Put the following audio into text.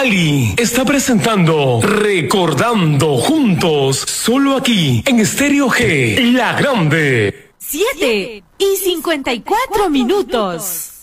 Ali está presentando Recordando Juntos, solo aquí en Estéreo G, La Grande. 7:54 minutos.